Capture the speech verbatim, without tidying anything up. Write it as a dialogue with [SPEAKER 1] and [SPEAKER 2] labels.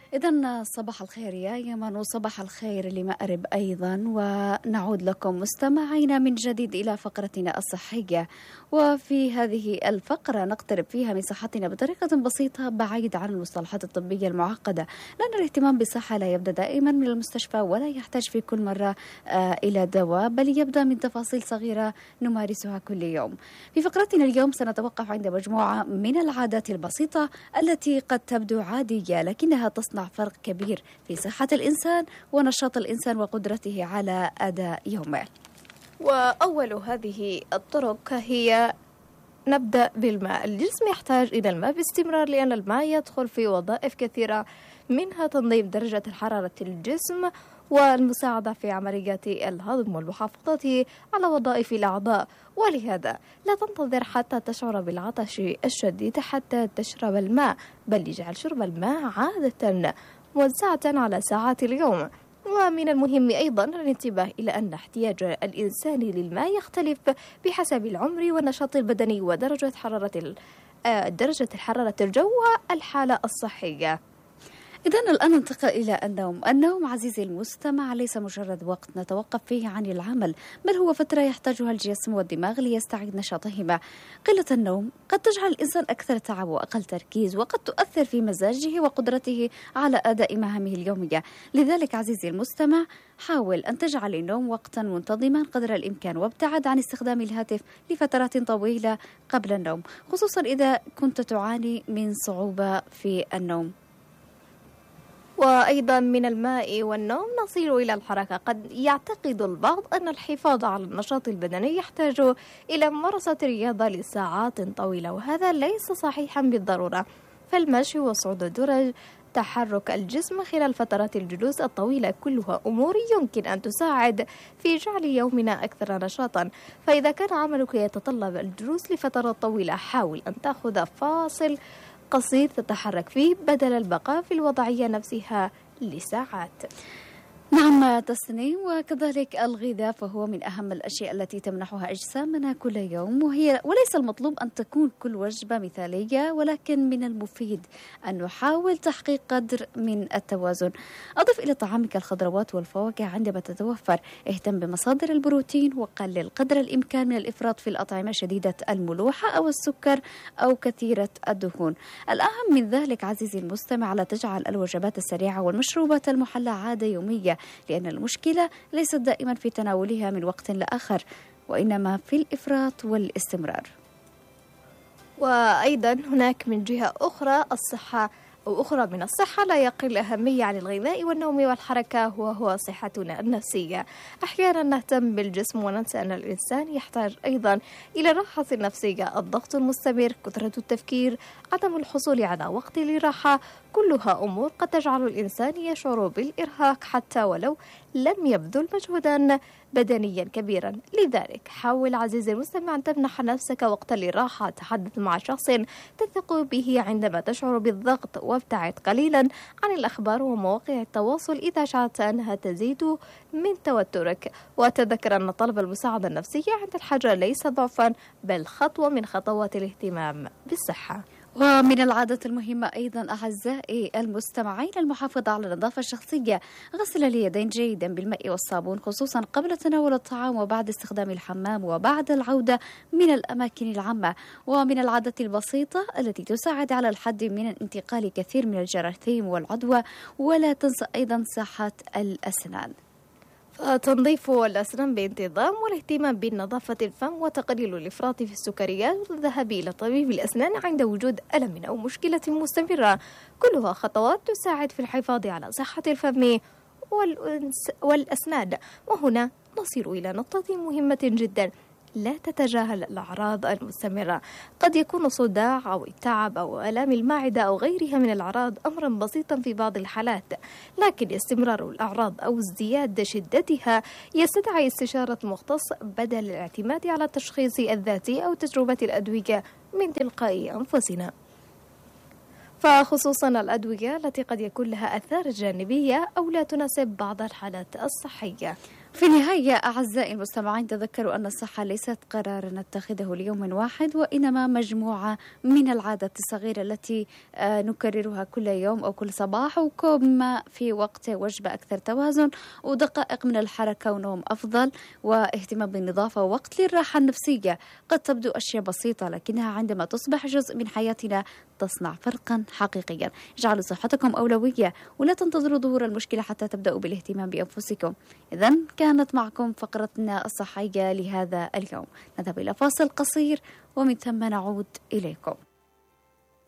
[SPEAKER 1] إذن صباح الخير يا يمن وصباح الخير لمأرب أيضا، ونعود لكم مستمعينا من جديد إلى فقرتنا الصحية. وفي هذه الفقرة نقترب فيها من صحتنا بطريقة بسيطة بعيد عن المصطلحات الطبية المعقدة، لأن الاهتمام بالصحة لا يبدأ دائما من المستشفى ولا يحتاج في كل مرة آه إلى دواء، بل يبدأ من تفاصيل صغيرة نمارسها كل يوم. في فقرتنا اليوم سنتوقف عند مجموعة من العادات البسيطة التي قد تبدو عادية لكنها تصنع فرق كبير في صحة الإنسان ونشاط الإنسان وقدرته على أداء يومه.
[SPEAKER 2] وأول هذه الطرق هي نبدأ بالماء. الجسم يحتاج إلى الماء باستمرار لأن الماء يدخل في وظائف كثيرة، منها تنظيم درجة حرارة الجسم والمساعدة في عمليات الهضم والمحافظة على وظائف الأعضاء. ولهذا لا تنتظر حتى تشعر بالعطش الشديد حتى تشرب الماء، بل اجعل شرب الماء عادة موزعة على ساعات اليوم. ومن المهم أيضا الانتباه إلى أن احتياج الإنسان للماء يختلف بحسب العمر والنشاط البدني ودرجة حرارة درجة الحرارة الجو والحالة الصحية.
[SPEAKER 1] إذن الآن ننتقل إلى النوم. النوم عزيزي المستمع ليس مجرد وقت نتوقف فيه عن العمل، بل هو فترة يحتاجها الجسم والدماغ ليستعيد نشاطهما. قلة النوم قد تجعل الإنسان أكثر تعب وأقل تركيز، وقد تؤثر في مزاجه وقدرته على أداء مهامه اليومية. لذلك عزيزي المستمع حاول أن تجعل النوم وقتا منتظما قدر الإمكان، وابتعد عن استخدام الهاتف لفترات طويلة قبل النوم، خصوصا إذا كنت تعاني من صعوبة في النوم.
[SPEAKER 2] وأيضا من الماء والنوم نصل إلى الحركة. قد يعتقد البعض أن الحفاظ على النشاط البدني يحتاج إلى ممارسة الرياضة لساعات طويلة، وهذا ليس صحيحا بالضرورة. فالمشي وصعود الدرج، تحرك الجسم خلال فترات الجلوس الطويلة، كلها أمور يمكن أن تساعد في جعل يومنا أكثر نشاطا. فإذا كان عملك يتطلب الجلوس لفترات طويلة، حاول أن تأخذ فاصل قصير تتحرك فيه بدل البقاء في الوضعية نفسها لساعات.
[SPEAKER 1] نعم تسنيم، وكذلك الغذاء فهو من أهم الأشياء التي تمنحها أجسامنا كل يوم، وهي وليس المطلوب أن تكون كل وجبة مثالية، ولكن من المفيد أن نحاول تحقيق قدر من التوازن. أضف إلى طعامك الخضروات والفواكه عندما تتوفر، اهتم بمصادر البروتين، وقلل قدر الإمكان من الإفراط في الأطعمة شديدة الملوحة أو السكر أو كثيرة الدهون. الأهم من ذلك عزيزي المستمع لا تجعل الوجبات السريعة والمشروبات المحلى عادة يومية، لأن المشكلة ليست دائما في تناولها من وقت لآخر، وإنما في الإفراط والاستمرار.
[SPEAKER 2] وأيضا هناك من جهة أخرى الصحة أو أخرى من الصحة لا يقل أهمية عن الغذاء والنوم والحركة، وهو صحتنا النفسية. أحيانا نهتم بالجسم وننسى أن الإنسان يحتاج أيضا إلى راحة نفسية. الضغط المستمر، كثرة التفكير، عدم الحصول على وقت لراحة، كلها أمور قد تجعل الإنسان يشعر بالإرهاق حتى ولو لم يبذل مجهودا بدنيا كبيرا. لذلك حاول عزيزي المستمع أن تمنح نفسك وقتا للراحة. تحدث مع شخص تثق به عندما تشعر بالضغط، وابتعد قليلا عن الأخبار ومواقع التواصل إذا شعرت أنها تزيد من توترك. وتذكر أن طلب المساعدة النفسية عند الحاجة ليس ضعفا، بل خطوة من خطوات الاهتمام بالصحة.
[SPEAKER 1] ومن العادات المهمة أيضا أعزائي المستمعين المحافظة على النظافة الشخصية. غسل اليدين جيدا بالماء والصابون، خصوصا قبل تناول الطعام وبعد استخدام الحمام وبعد العودة من الأماكن العامة. ومن العادات البسيطة التي تساعد على الحد من انتقال كثير من الجراثيم والعدوى، ولا تنسى أيضا صحة الأسنان.
[SPEAKER 2] تنظيف الأسنان بانتظام، والاهتمام بنظافة الفم، وتقليل الإفراط في السكريات، والذهاب إلى طبيب الأسنان عند وجود ألم أو مشكلة مستمرة، كلها خطوات تساعد في الحفاظ على صحة الفم والأسنان. وهنا نصل إلى نقطة مهمة جدا، لا تتجاهل الأعراض المستمرة. قد يكون صداع أو التعب أو آلام المعدة أو غيرها من الأعراض أمرا بسيطا في بعض الحالات، لكن استمرار الأعراض أو ازدياد شدتها يستدعي استشارة مختص بدل الاعتماد على التشخيص الذاتي أو تجربة الأدوية من تلقاء أنفسنا. فخصوصا الأدوية التي قد يكون لها آثار جانبية أو لا تناسب بعض الحالات الصحية.
[SPEAKER 1] في النهاية أعزائي المستمعين، تذكروا أن الصحة ليست قرار نتخذه ليوم واحد، وإنما مجموعة من العادات الصغيرة التي نكررها كل يوم أو كل صباح، وكما في وقت وجبة أكثر توازن، ودقائق من الحركة ونوم أفضل، واهتمام بالنظافة، ووقت للراحة النفسية. قد تبدو أشياء بسيطة، لكنها عندما تصبح جزء من حياتنا تصنع فرقا حقيقيا. اجعلوا صحتكم أولوية، ولا تنتظروا ظهور المشكلة حتى تبدأوا بالاهتمام بأنفسكم. إذن كانت معكم فقرتنا الصحية لهذا اليوم. نذهب إلى فاصل قصير ومن ثم نعود إليكم.